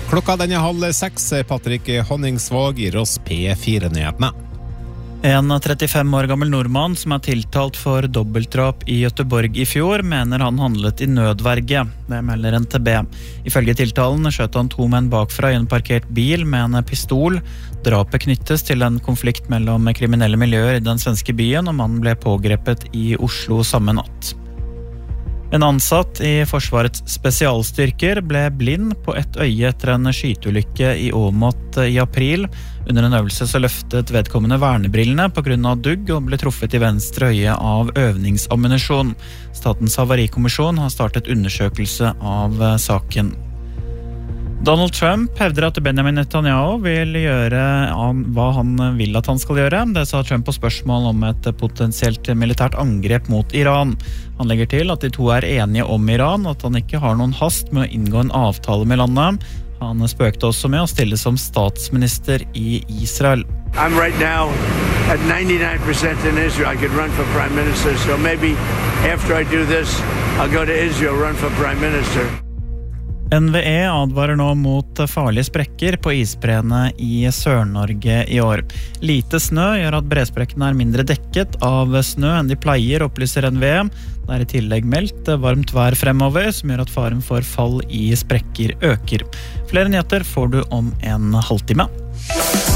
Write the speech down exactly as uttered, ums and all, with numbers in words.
Klokka den er halv seks. Patrick Honningsvåg gir oss P fire-nyhetene. En trettifem år gammel nordmann som er tiltalt for dobbeltdrap i Göteborg i fjor, mener han handlet i nødverge. Det melder N T B. Ifølge tiltalen skjøt han to menn bakfra i en parkert bil med en pistol. Drapet knyttes til en konflikt mellom kriminelle miljøer i den svenske byen, og mannen ble pågrepet i Oslo samme natt. En ansatt i Forsvarets spesialstyrker ble blind på ett øye etter en skyteulykke i Åmot i april. Under en øvelse så løftet vedkommende vernebrillene på grunn av dugg og ble truffet i venstre øye av øvningsammunisjon. Statens havarikommisjon har startet undersøkelse av saken. Donald Trump hevder at Benjamin Netanyahu vil gjøre hva han vil at han skal gjøre. Det sa Trump på spørsmål om et potensielt militært angrep mot Iran. Han legger til at de to er enige om Iran, og at han ikke har noen hast med å inngå en avtale med landet. Han spøkte også med å stille som statsminister i Israel. I'm right now at ninety-nine percent in Israel. I could run for prime minister, so maybe after I do this, I'll go to Israel, run for prime minister. N V E advarer nå mot farlige sprekker på isbreene i Sør-Norge i år. Lite snø gjør at bresprekkene er mindre dekket av snø enn de pleier, opplyser N V E. Det er i tillegg meldt varmt vær fremover, som gjør at faren for fall i sprekker øker. Flere nyheter får du om en halvtime.